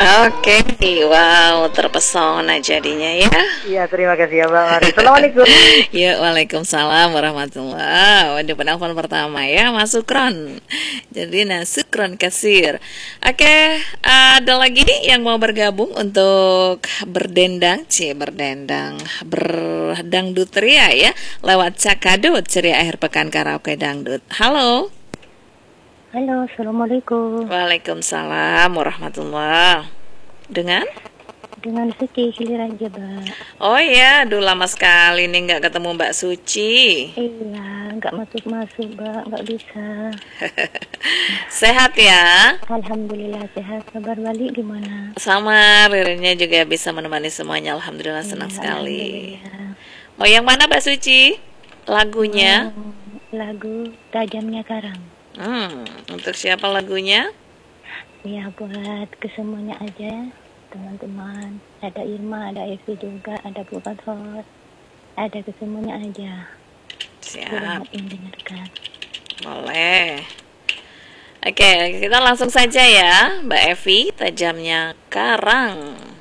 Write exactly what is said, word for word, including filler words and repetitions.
Oke, wow, terpesona jadinya ya. Iya, terima kasih ya Mbak Mari. Assalamualaikum. Ya, waalaikumsalam warahmatullah. Waduh, penelpon pertama ya, Mas Sukron. Jadi, nah, Sukron kasir. Oke, ada lagi nih yang mau bergabung untuk berdendang, cie berdendang, berdangdut ria ya, lewat Cakadut, ceria akhir pekan karaoke dangdut. Halo. Halo, Assalamualaikum. Waalaikumsalam warahmatullah. Dengan? Dengan Suci Giliran Jeba. Oh ya, aduh lama sekali nih nggak ketemu Mbak Suci. Iya, nggak masuk-masuk, Mbak, nggak bisa. Sehat ya? Alhamdulillah sehat. Kabar balik gimana? Sama, Ririnnya juga bisa menemani semuanya. Alhamdulillah senang Iya, sekali. alhamdulillah. Oh, yang mana Mbak Suci? Lagunya? Oh, lagu Tajamnya Karang. Hmm, untuk siapa lagunya? Ya, buat kesemuanya aja, teman-teman. Ada Irma, ada Evi juga, ada Bu Fathor. Ada kesemuanya aja. Siap, Selamat mendengarkan. boleh. Oke, kita langsung saja ya, Mbak Evi, Tajamnya Karang.